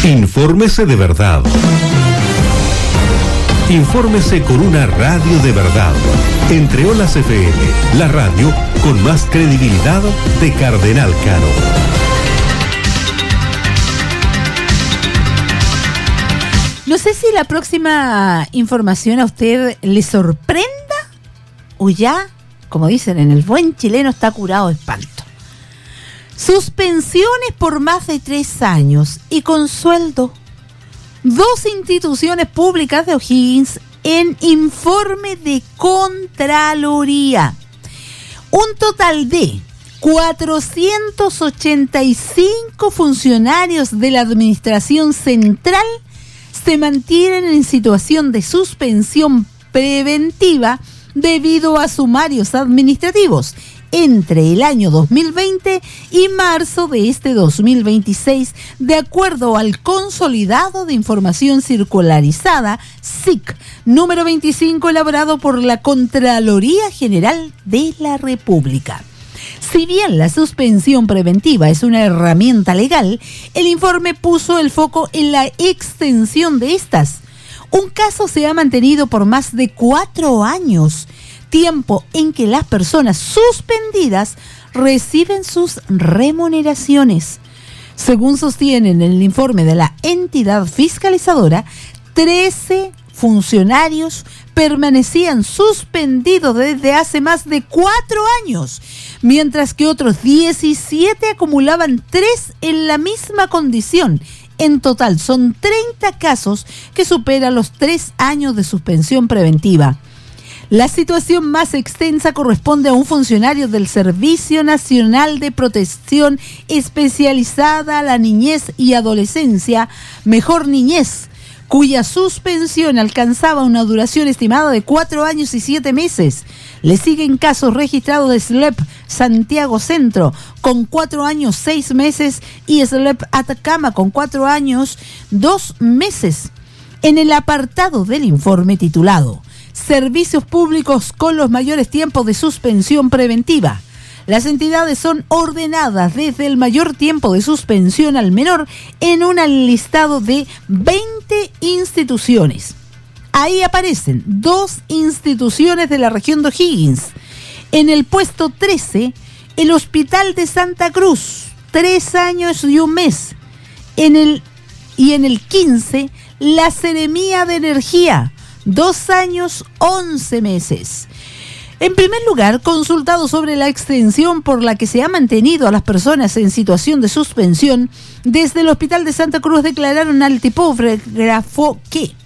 Infórmese de verdad. Infórmese con una radio de verdad. Entre Olas FM, la radio con más credibilidad de Cardenal Caro. No sé si la próxima información a usted le sorprenda o ya, como dicen en el buen chileno, está curado de espanto. Suspensiones por más de 3 años y con sueldo. 2 instituciones públicas de O'Higgins en informe de Contraloría. Un total de 485 funcionarios de la Administración Central se mantienen en situación de suspensión preventiva debido a sumarios administrativos entre el año 2020 y marzo de este 2026, de acuerdo al Consolidado de Información Circularizada, SIC, número 25, elaborado por la Contraloría General de la República. Si bien la suspensión preventiva es una herramienta legal, el informe puso el foco en la extensión de estas. Un caso se ha mantenido por más de 4 años, tiempo en que las personas suspendidas reciben sus remuneraciones. Según sostienen en el informe de la entidad fiscalizadora, 13 funcionarios permanecían suspendidos desde hace más de 4 años, mientras que otros 17 acumulaban 3 en la misma condición. En total son 30 casos que superan los 3 años de suspensión preventiva. La situación más extensa corresponde a un funcionario del Servicio Nacional de Protección Especializada a la Niñez y Adolescencia, Mejor Niñez, cuya suspensión alcanzaba una duración estimada de 4 años y 7 meses. Le siguen casos registrados de SLEP Santiago Centro con 4 años 6 meses y SLEP Atacama con 4 años 2 meses. En el apartado del informe titulado Servicios públicos con los mayores tiempos de suspensión preventiva, las entidades son ordenadas desde el mayor tiempo de suspensión al menor en un listado de 20 instituciones. Ahí aparecen 2 instituciones de la región de O'Higgins. En el puesto 13, el Hospital de Santa Cruz, 3 años y 1 mes. En el 15, la Seremía de Energía, 2 años, 11 meses. En primer lugar, consultado sobre la extensión por la que se ha mantenido a las personas en situación de suspensión, desde el Hospital de Santa Cruz declararon al tipógrafo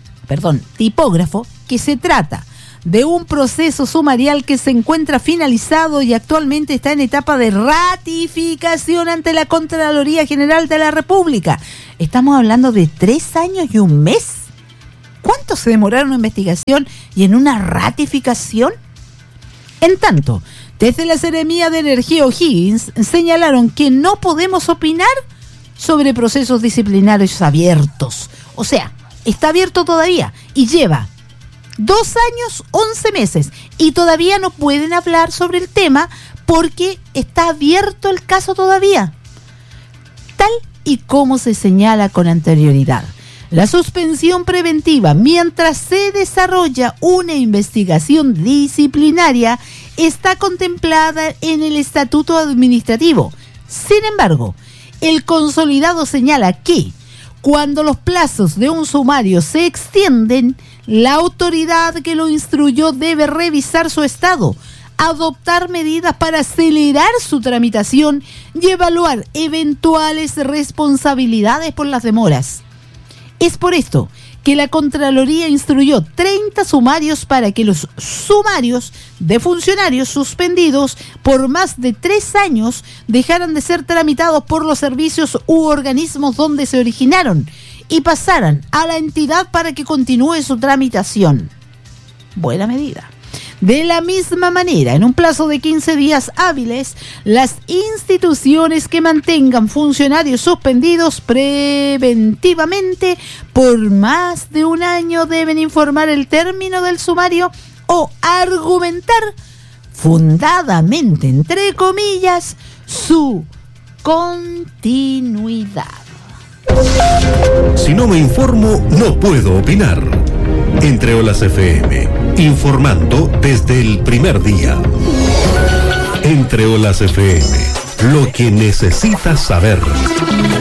que se trata de un proceso sumarial que se encuentra finalizado y actualmente está en etapa de ratificación ante la Contraloría General de la República. Estamos hablando de 3 años y 1 mes. ¿Cuánto se demoraron en una investigación y en una ratificación? En tanto, desde la Seremía de Energía O'Higgins señalaron que no podemos opinar sobre procesos disciplinarios abiertos. O sea, está abierto todavía y lleva 2 años, 11 meses y todavía no pueden hablar sobre el tema porque está abierto el caso todavía. Tal y como se señala con anterioridad. La suspensión preventiva, mientras se desarrolla una investigación disciplinaria, está contemplada en el Estatuto Administrativo. Sin embargo, el consolidado señala que, cuando los plazos de un sumario se extienden, la autoridad que lo instruyó debe revisar su estado, adoptar medidas para acelerar su tramitación y evaluar eventuales responsabilidades por las demoras. Es por esto que la Contraloría instruyó 30 sumarios para que los sumarios de funcionarios suspendidos por más de 3 años dejaran de ser tramitados por los servicios u organismos donde se originaron y pasaran a la entidad para que continúe su tramitación. Buena medida. De la misma manera, en un plazo de 15 días hábiles, las instituciones que mantengan funcionarios suspendidos preventivamente por más de 1 año deben informar el término del sumario o argumentar fundadamente, entre comillas, su continuidad. Si no me informo, no puedo opinar. Entre Olas FM, informando desde el primer día. Entre Olas FM, lo que necesitas saber.